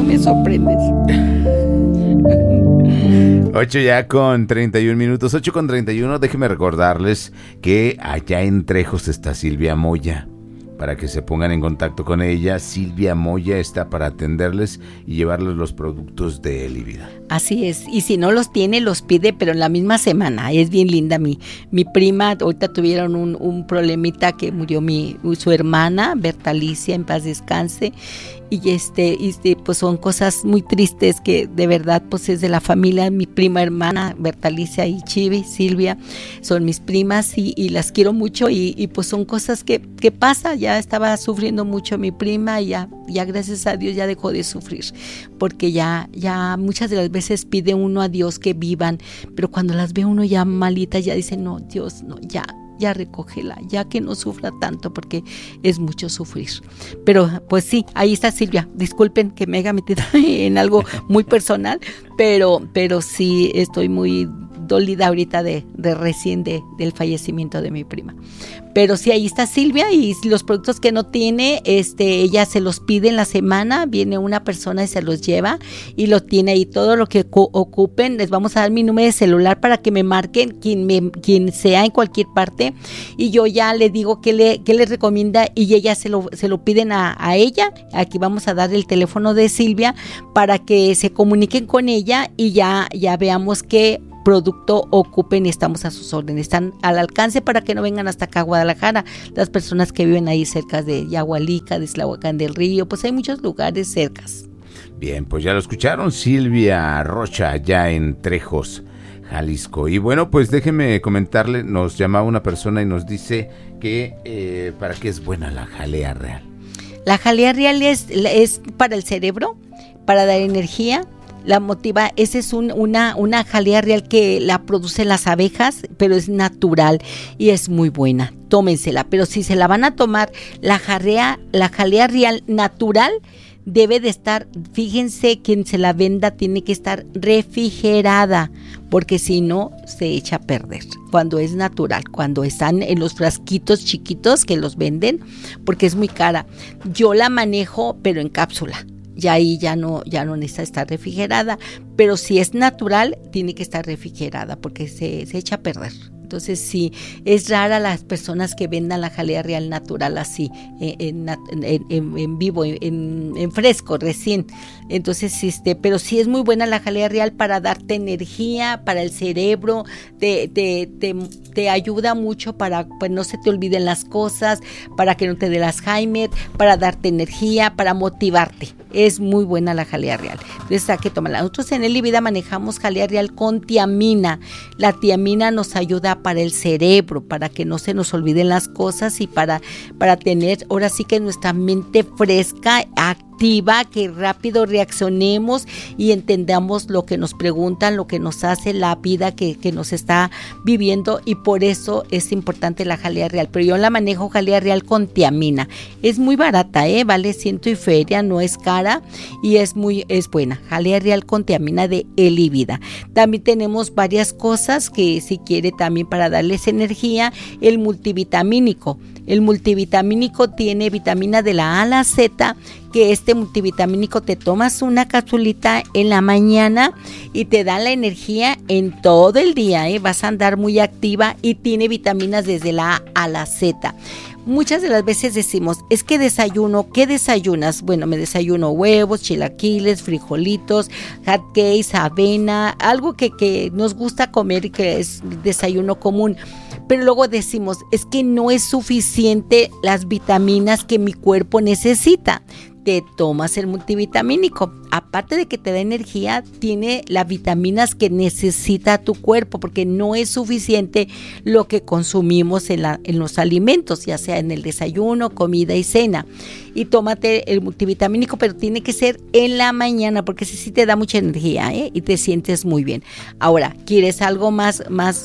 me sorprendes. 8 ya con 31 minutos, 8 con 31. Déjenme recordarles que allá en Trejos está Silvia Moya, para que se pongan en contacto con ella. Silvia Moya está para atenderles y llevarles los productos de Elivida. Así es, y si no los tiene, los pide, pero en la misma semana. Es bien linda. Mi prima, ahorita tuvieron un problemita que murió su hermana, Bertalicia, en paz descanse, y pues son cosas muy tristes que de verdad pues es de la familia. Mi prima hermana, Bertalicia y Chivi, Silvia, son mis primas y las quiero mucho y pues son cosas que pasa. Ya estaba sufriendo mucho mi prima y ya gracias a Dios ya dejó de sufrir, porque ya muchas de las veces pide uno a Dios que vivan, pero cuando las ve uno ya malitas, ya dice, no, Dios, no, ya recógela, ya que no sufra tanto, porque es mucho sufrir. Pero pues sí, ahí está Silvia. Disculpen que me haya metido en algo muy personal, pero sí estoy muy dolida ahorita de recién del fallecimiento de mi prima. Pero sí, ahí está Silvia, y los productos que no tiene, ella se los pide en la semana, viene una persona y se los lleva y lo tiene ahí. Todo lo que ocupen, les vamos a dar mi número de celular para que me marquen, quien sea en cualquier parte, y yo ya le digo qué le recomienda y ella se lo piden a ella. Aquí vamos a dar el teléfono de Silvia para que se comuniquen con ella y ya veamos qué producto ocupen y estamos a sus órdenes. Están al alcance para que no vengan hasta acá a Guadalajara. Las personas que viven ahí cerca de Yagualica, de Tlahuacán del Río, pues hay muchos lugares cercas. Bien, pues ya lo escucharon, Silvia Rocha, allá en Trejos, Jalisco. Y bueno, pues déjeme comentarle, nos llamaba una persona y nos dice que para qué es buena la jalea real. La jalea real es para el cerebro, para dar energía. La motiva, esa es una jalea real que la producen las abejas, pero es natural y es muy buena. Tómensela, pero si se la van a tomar, la jalea real natural debe de estar, fíjense, quien se la venda tiene que estar refrigerada, porque si no se echa a perder. Cuando es natural, cuando están en los frasquitos chiquitos que los venden, porque es muy cara. Yo la manejo, pero en cápsula. Y ahí ya no necesita estar refrigerada, pero si es natural tiene que estar refrigerada porque se echa a perder. Entonces sí, es rara las personas que vendan la jalea real natural así, en vivo, en fresco, recién. Entonces, pero sí es muy buena la jalea real para darte energía, para el cerebro, te ayuda mucho para pues no se te olviden las cosas, para que no te dé el Alzheimer, para darte energía, para motivarte. Es muy buena la jalea real. Entonces hay que tomarla. Nosotros en Elivida manejamos jalea real con tiamina. La tiamina nos ayuda para el cerebro, para que no se nos olviden las cosas y para tener ahora sí que nuestra mente fresca, activa, que rápido reaccionemos y entendamos lo que nos preguntan, lo que nos hace la vida que nos está viviendo, y por eso es importante la jalea real. Pero yo la manejo jalea real con tiamina. Es muy barata, vale 100 y feria, no es cara y es buena. Jalea real con tiamina de Elivida. También tenemos varias cosas que si quiere también para darles energía, el multivitamínico. El multivitamínico tiene vitamina de la A a la Z, que este multivitamínico te tomas una capsulita en la mañana y te da la energía en todo el día, vas a andar muy activa, y tiene vitaminas desde la A a la Z. Muchas de las veces decimos, es que desayuno, ¿qué desayunas? Bueno, me desayuno huevos, chilaquiles, frijolitos, hot cakes, avena, algo que nos gusta comer y que es desayuno común. Pero luego decimos, es que no es suficiente las vitaminas que mi cuerpo necesita. Te tomas el multivitamínico. Aparte de que te da energía, tiene las vitaminas que necesita tu cuerpo, porque no es suficiente lo que consumimos en los alimentos, ya sea en el desayuno, comida y cena. Y tómate el multivitamínico, pero tiene que ser en la mañana, porque sí te da mucha energía, y te sientes muy bien. Ahora, ¿quieres algo más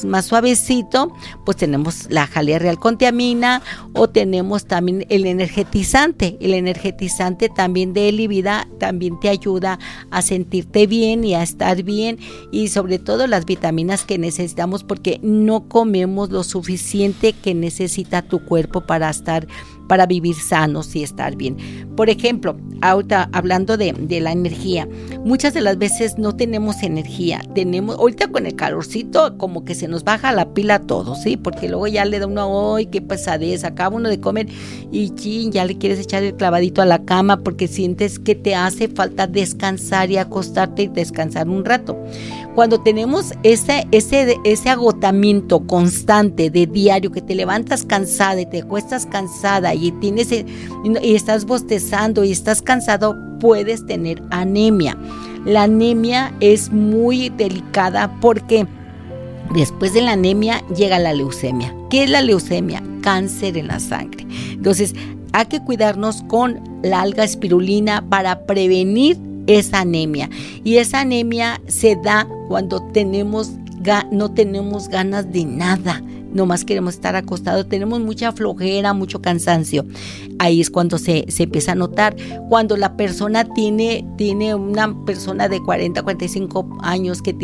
suavecito? Pues tenemos la jalea real con tiamina, o tenemos también el energetizante. El energetizante también de Elivida también te ayuda a sentirte bien y a estar bien, y sobre todo las vitaminas que necesitamos, porque no comemos lo suficiente que necesita tu cuerpo para para vivir sanos y estar bien. Por ejemplo, ahorita hablando de la energía, muchas de las veces no tenemos energía, ahorita con el calorcito como que se nos baja la pila a todos, ¿sí? Porque luego ya le da uno, ¡ay, qué pesadez! Acaba uno de comer y chin, ya le quieres echar el clavadito a la cama porque sientes que te hace falta descansar y acostarte y descansar un rato. Cuando tenemos ese agotamiento constante de diario, que te levantas cansada y te acuestas cansada y estás bostezando y estás cansado, puedes tener anemia. La anemia es muy delicada porque después de la anemia llega la leucemia. ¿Qué es la leucemia? Cáncer en la sangre. Entonces, hay que cuidarnos con la alga espirulina para prevenir esa anemia. Y esa anemia se da cuando no tenemos ganas de nada, nomás queremos estar acostados, tenemos mucha flojera, mucho cansancio. Ahí es cuando se empieza a notar. Cuando la persona tiene una persona de 40, 45 años que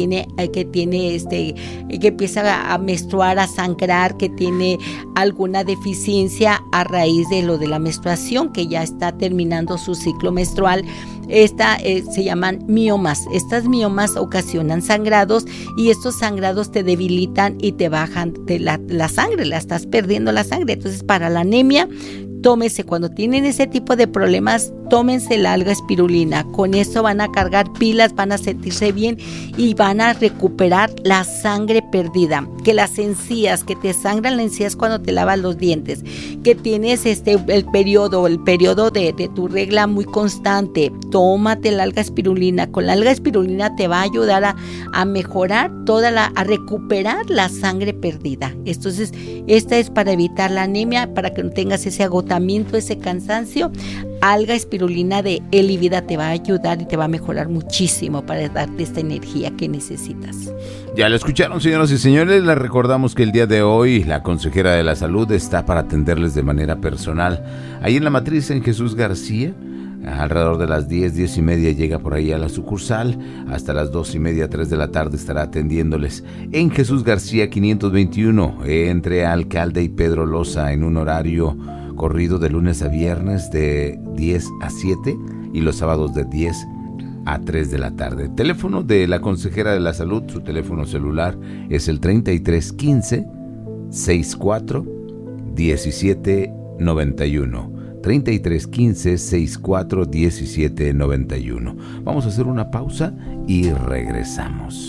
empieza a menstruar, a sangrar, que tiene alguna deficiencia a raíz de lo de la menstruación, que ya está terminando su ciclo menstrual. Se llaman miomas. Estas miomas ocasionan sangrados y estos sangrados te debilitan y te bajan la sangre, la estás perdiendo la sangre. Entonces, para la anemia, tómese, cuando tienen ese tipo de problemas, tómense la alga espirulina. Con eso van a cargar pilas, van a sentirse bien y van a recuperar la sangre perdida. Que las encías, que te sangran las encías cuando te lavas los dientes, que tienes el periodo de tu regla muy constante, tómate la alga espirulina. Con la alga espirulina te va a ayudar a mejorar a recuperar la sangre perdida. Entonces, esta es para evitar la anemia, para que no tengas ese agotamiento, ese cansancio. Alga espirulina de Elivida te va a ayudar y te va a mejorar muchísimo para darte esta energía que necesitas. Ya lo escucharon, señoras y señores. Les recordamos que el día de hoy la consejera de la salud está para atenderles de manera personal. Ahí en la matriz en Jesús García, alrededor de las 10:30 llega por ahí a la sucursal. Hasta las 2:30, 3 de la tarde estará atendiéndoles en Jesús García 521, entre Alcalde y Pedro Loza, en un horario corrido de lunes a viernes de 10 a 7 y los sábados de 10 a 3 de la tarde. Teléfono de la consejera de la salud, su teléfono celular es el 3315 64 17 91. 3315 64 17 91. Vamos a hacer una pausa y regresamos.